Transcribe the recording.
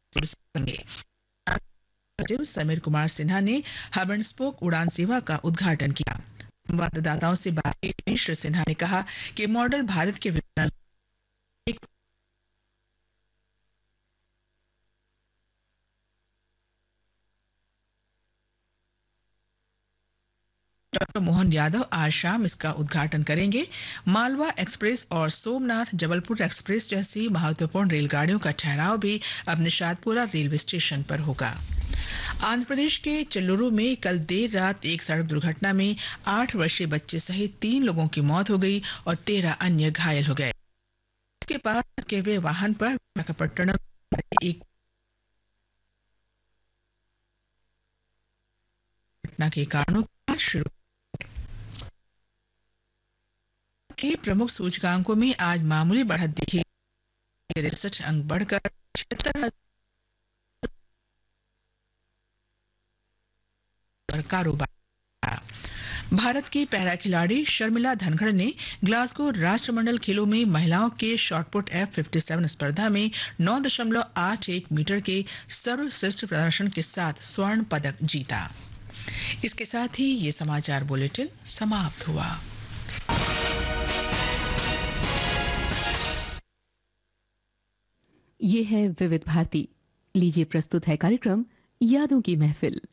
सचिव समीर कुमार सिन्हा ने hub and spoke उड़ान सेवा का उद्घाटन किया। संवाददाताओं से बातचीत में श्री सिन्हा ने कहा कि मॉडल भारत के विज्ञान डॉक्टर मोहन यादव आज शाम इसका उद्घाटन करेंगे। मालवा एक्सप्रेस और सोमनाथ जबलपुर एक्सप्रेस जैसी महत्वपूर्ण रेलगाड़ियों का ठहराव भी अब निषादपुरा रेलवे स्टेशन पर होगा। आंध्र प्रदेश के चेल्लुरु में कल देर रात एक सड़क दुर्घटना में 8 वर्षीय बच्चे सहित 3 लोगों की मौत हो गई और 13 अन्य घायल हो गए। के पास के वे वाहन पर विशाखापट्टनम एक घटना के कारणों का शुरू के प्रमुख सूचकांकों में आज मामूली बढ़त देखी। 63 अंक बढ़कर 76 पर कारोबार। भारत की पैरा खिलाड़ी शर्मिला धनखड़ ने ग्लासगो राष्ट्रमंडल खेलों में महिलाओं के शॉटपुट F57 स्पर्धा में 9.81 मीटर के सर्वश्रेष्ठ प्रदर्शन के साथ स्वर्ण पदक जीता। इसके साथ ही ये समाचार बुलेटिन समाप्त हुआ। ये है विविध भारती। लीजिए प्रस्तुत है कार्यक्रम यादों की महफिल।